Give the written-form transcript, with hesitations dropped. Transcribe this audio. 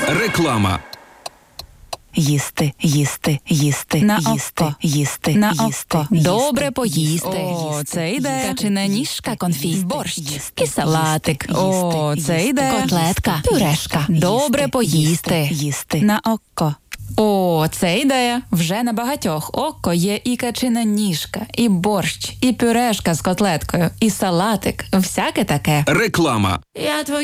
Реклама. Їсти, їсти, їсти, На їсти, око. їсти, На їсти, око. їсти, Добре поїсти. їсти, О, це йде. їсти, Качана ніжка, конфіт, борщ. їсти, І салатик. їсти, О, їсти, це йде. котлетка, Пюрешка. їсти, Добре поїсти. їсти. На око. О, це ідея. Вже на багатьох око є і качина ніжка, і борщ, і пюрешка з котлеткою, і салатик. Всяке таке. Реклама. Я